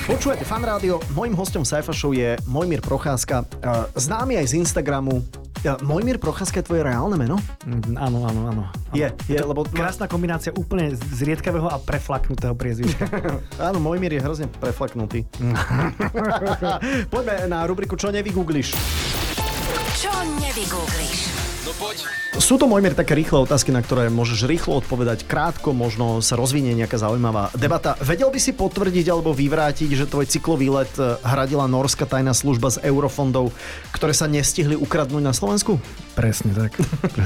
Počúvate Fan Rádio, mojím hosťom Saifa Show je Mojmír Procházka, známy aj z Instagramu. Mojmír Procházka je tvoje reálne meno? Áno. Je, lebo... Krásna kombinácia úplne zriedkavého a preflaknutého priezviska. Áno, Mojmír je hrozne preflaknutý. Poďme na rubriku Čo nevygoogliš. Čo nevygoogliš? No poď. Sú to, Mojmír, také rýchle otázky, na ktoré môžeš rýchlo odpovedať krátko, možno sa rozvinie nejaká zaujímavá debata. Vedel by si potvrdiť alebo vyvrátiť, že tvoj cyklový let hradila norská tajná služba z eurofondov, ktoré sa nestihli ukradnúť na Slovensku? Presne tak.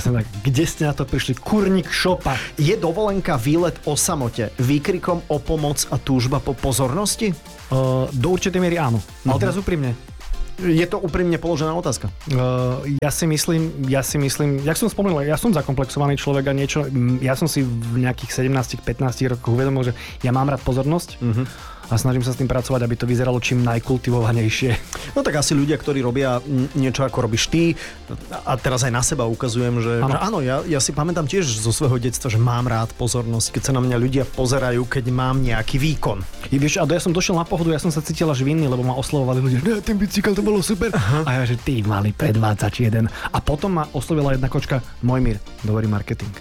Kde ste na to prišli? Kurník šopa. Je dovolenka výlet o samote výkrikom o pomoc a túžba po pozornosti? Do určitej miery áno. Ale teraz úprimne. Je to úprimne položená otázka. Ja si myslím, jak som spomenul, ja som zakomplexovaný človek a niečo, ja som si v nejakých 17-15 rokoch uvedomil, že ja mám rád pozornosť a snažím sa s tým pracovať, aby to vyzeralo čím najkultivovanejšie. No tak asi ľudia, ktorí robia niečo ako robíš ty, a teraz aj na seba ukazujem, že áno, ja si pamätám tiež zo svojho detstva, že mám rád pozornosť, keď sa na mňa ľudia pozerajú, keď mám nejaký výkon. Vieš, a ja som došiel na pohodu, ja som sa cítil až vinný, lebo ma oslovovali ľudia, ten bicykel, to bolo super. A ja, že ty malý predvádzač jeden. A potom ma oslovila jedna kočka, Mojmír, dobrý marketing.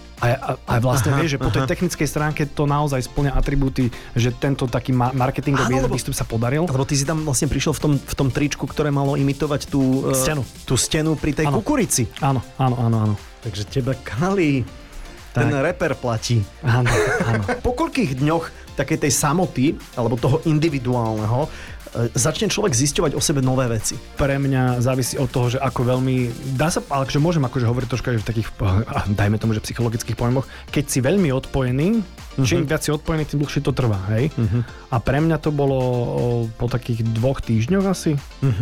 A vlastne vieš, že po tej technickej stránke to naozaj spĺňa atribúty, že tento taký marketingový výstup sa podaril. Lebo ty si tam vlastne prišiel v tom tričku, ktoré malo imitovať tú stenu pri tej kukurici. Áno. Takže teba Kali, ten reper platí. Áno. Po koľkých dňoch takej tej samoty, alebo toho individuálneho, začne človek zisťovať o sebe nové veci? Pre mňa závisí od toho, že ako veľmi, ale že môžem akože hovoriť troška aj v takých, dajme tomu, že psychologických pojmoch, keď si veľmi odpojený, čím viac si odpojený, tým dlhšie to trvá, hej? A pre mňa to bolo po takých 2 týždňoch asi.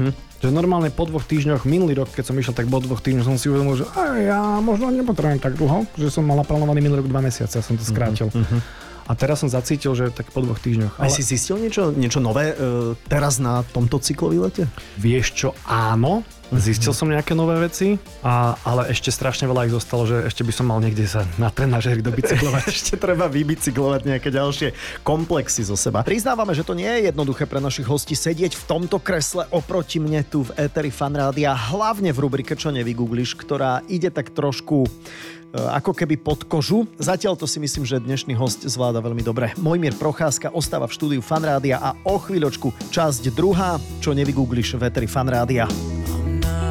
Že normálne po 2 týždňoch, minulý rok, keď som išiel, tak po 2 týždňoch som si uvedomil, že ja možno nepotrebujem tak dlho, že som mal naplánovaný minulý rok 2 mesiace, ja som to skrátil. A teraz som zacítil, že tak po 2 týždňoch. Ale si zistil niečo nové teraz na tomto cyklový lete? Vieš čo, áno. Zistil som nejaké nové veci, ale ešte strašne veľa ich zostalo, že ešte by som mal niekde sa na trenažéri dobicyklovať. Ešte treba vybicyklovať nejaké ďalšie komplexy zo seba. Priznávame, že to nie je jednoduché pre našich hostí sedieť v tomto kresle oproti mne tu v éteri Fan Rádia, hlavne v rubrike Čo nevygoogliš, ktorá ide tak trošku ako keby pod kožu. Zatiaľ to si myslím, že dnešný host zvláda veľmi dobre. Mojmír Procházka ostáva v štúdiu Fan Rádia a o chvíľočku časť 2. Čo nevygoogliš v éteri Fan Rádia.